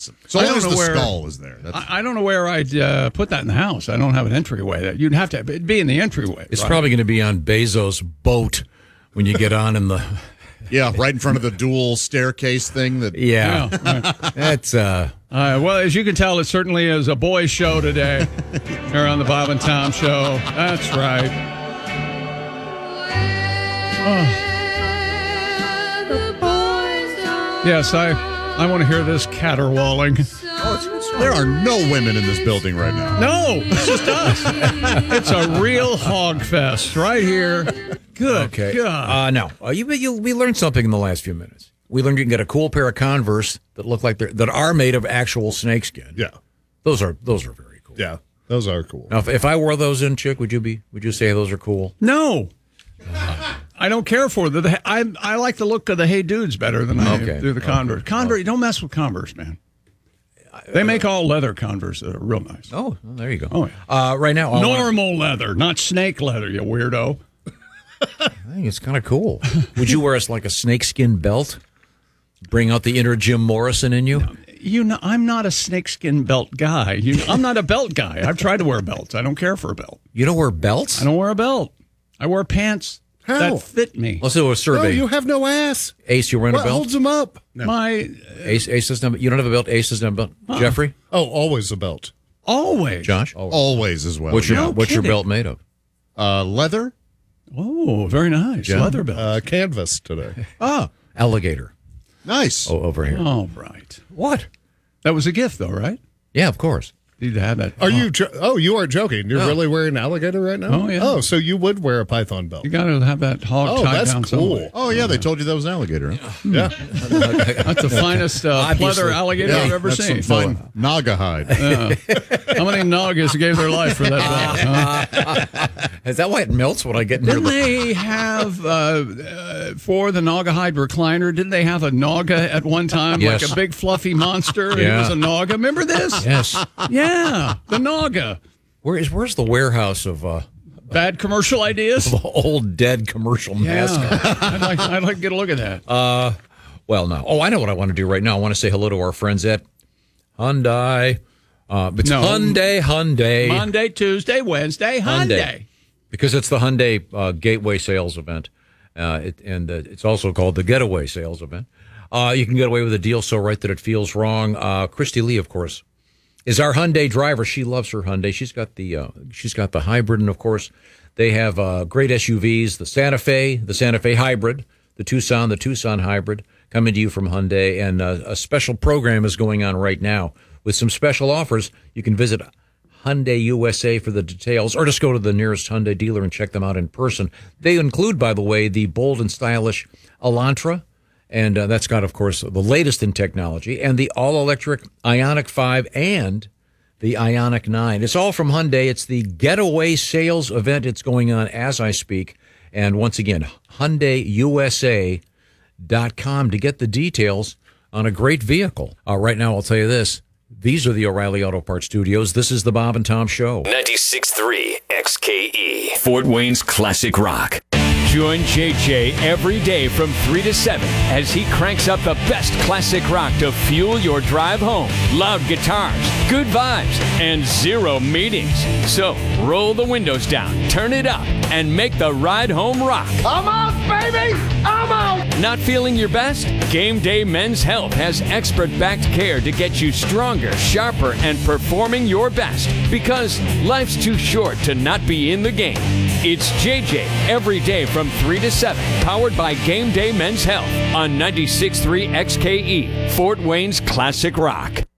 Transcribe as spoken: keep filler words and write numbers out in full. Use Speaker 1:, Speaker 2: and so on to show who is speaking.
Speaker 1: So
Speaker 2: I
Speaker 1: long
Speaker 2: don't
Speaker 1: as
Speaker 2: know
Speaker 1: the
Speaker 2: where-
Speaker 1: skull is there. That's,
Speaker 2: I, I don't know where I'd uh, put that in the house. I don't have an entryway. That you'd have to it'd be in the entryway.
Speaker 3: It's
Speaker 2: right?
Speaker 3: probably going to be on Bezos' boat when you get on in the.
Speaker 1: yeah, right in front of the dual staircase thing. That
Speaker 3: Yeah,
Speaker 2: Yeah, right.
Speaker 3: that's. Uh,
Speaker 2: Uh, well, as you can tell, it certainly is a boys' show today here on the Bob and Tom Show. That's right. Oh. Yes, I I want to hear this caterwauling.
Speaker 1: there are no women in this building right now.
Speaker 2: No, it's just us. It's a real hog fest right here. Good
Speaker 3: okay.
Speaker 2: God.
Speaker 3: Uh, no, uh, you, you we learned something in the last few minutes. We learned you can get a cool pair of Converse that look like they're that are made of actual snakeskin.
Speaker 4: Yeah.
Speaker 3: Those are those are very cool.
Speaker 4: Yeah. Those are cool.
Speaker 3: Now, if, if I wore those in, chick, would you be? Would you say those are cool?
Speaker 2: No. I don't care for the, the I I like the look of the Hey Dudes better than I
Speaker 3: Okay.
Speaker 2: do the Converse.
Speaker 3: Okay.
Speaker 2: Converse, don't mess with Converse, man. They make all leather Converse that are real nice.
Speaker 3: Oh, well, there you go.
Speaker 2: Oh, yeah.
Speaker 3: uh, right now, I wanna-
Speaker 2: Normal leather, not snake leather, you weirdo.
Speaker 3: I think it's kind of cool. Would you wear us like a snakeskin belt? Bring out the inner Jim Morrison in you?
Speaker 2: You know, I'm not a snakeskin belt guy. You, I'm not a belt guy. I've tried to wear belts. I don't care for a belt.
Speaker 3: You don't wear belts?
Speaker 2: I don't wear a belt. I wear pants
Speaker 4: How?
Speaker 2: that fit me.
Speaker 3: Let's do a
Speaker 4: No,
Speaker 3: survey.
Speaker 4: you have no ass.
Speaker 3: Ace, you wearing
Speaker 4: What
Speaker 3: a belt?
Speaker 4: holds them up?
Speaker 2: My
Speaker 3: Ace, Ace doesn't have, you don't have a belt. Ace doesn't have a belt. Jeffrey,
Speaker 4: Oh, always a belt.
Speaker 2: always.
Speaker 3: Josh,
Speaker 1: Always as well.
Speaker 3: what's your
Speaker 2: No
Speaker 3: what's your
Speaker 2: kidding.
Speaker 3: belt made of?
Speaker 1: uh, leather?
Speaker 2: Oh, very nice.
Speaker 3: Yeah.
Speaker 2: Leather belt.
Speaker 4: Uh, canvas today.
Speaker 1: Ah,
Speaker 3: Alligator.
Speaker 1: nice.
Speaker 3: Oh, over here.
Speaker 2: Oh, right.
Speaker 3: What?
Speaker 2: That was a gift, though, right?
Speaker 3: Yeah, of course.
Speaker 2: You'd have that.
Speaker 4: Are you? Jo- oh, you are joking. You're
Speaker 3: No.
Speaker 4: really wearing alligator right now?
Speaker 2: Oh, yeah.
Speaker 4: Oh, so you would wear a python belt?
Speaker 2: You got to have that hog
Speaker 4: Oh,
Speaker 2: tied
Speaker 4: that's
Speaker 2: down
Speaker 4: cool.
Speaker 2: somewhere.
Speaker 1: Oh, yeah, they told you that was an alligator. Huh?
Speaker 4: Yeah.
Speaker 2: That's the finest uh,
Speaker 3: Obviously.
Speaker 2: pleather alligator
Speaker 1: Yeah,
Speaker 2: I've ever
Speaker 1: that's
Speaker 2: seen.
Speaker 1: some fine Naga hide.
Speaker 2: How many Nagas gave their life for that belt? Huh?
Speaker 3: Is that why it melts when I get near
Speaker 2: Didn't
Speaker 3: the...
Speaker 2: they have, uh, uh, for the Naugahyde recliner, didn't they have a Naga at one time?
Speaker 3: Yes.
Speaker 2: Like a big fluffy monster? and It
Speaker 3: Yeah.
Speaker 2: was a Naga. Remember this?
Speaker 3: Yes.
Speaker 2: Yeah, the Naga.
Speaker 3: Where is where's the warehouse of uh,
Speaker 2: Bad commercial ideas?
Speaker 3: old dead commercial mascot?
Speaker 2: Yeah. I'd like, I'd like to get a look at that.
Speaker 3: Uh, well, no. Oh, I know what I want to do right now. I want to say hello to our friends at Hyundai. Uh, it's
Speaker 2: No.
Speaker 3: Hyundai, Hyundai.
Speaker 2: Monday, Tuesday, Wednesday, Hyundai.
Speaker 3: Because it's the Hyundai uh, Gateway Sales Event, uh, it, and uh, it's also called the Getaway Sales Event. Uh, you can get away with a deal so right that it feels wrong. Uh, Christy Lee, of course, is our Hyundai driver. She loves her Hyundai. She's got the uh, she's got the hybrid, and of course, they have uh, great S U Vs: the Santa Fe, the Santa Fe Hybrid, the Tucson, the Tucson Hybrid, coming to you from Hyundai. And uh, a special program is going on right now with some special offers. You can visit Hyundai U S A for the details, or just go to the nearest Hyundai dealer and check them out in person. They include, by the way, the bold and stylish Elantra, and uh, that's got, of course, the latest in technology, and the all-electric Ioniq five and the Ioniq nine. It's all from Hyundai. It's the Getaway Sales Event. It's going on as I speak. And once again, Hyundai U S A dot com to get the details on a great vehicle. Uh, right now, I'll tell you this. These are the O'Reilly Auto Parts Studios. This is the Bob and Tom Show.
Speaker 5: ninety-six point three X K E, Fort Wayne's classic rock. Join J J every day from three to seven as he cranks up the best classic rock to fuel your drive home. Loud guitars, good vibes, and zero meetings. So roll the windows down, turn it up, and make the ride home rock.
Speaker 6: I'm out, baby! I'm out!
Speaker 5: Not feeling your best? Game Day Men's Health has expert-backed care to get you stronger, sharper, and performing your best. Because life's too short to not be in the game. It's J J every day from three to seven, powered by Game Day Men's Health on ninety-six point three X K E, Fort Wayne's classic rock.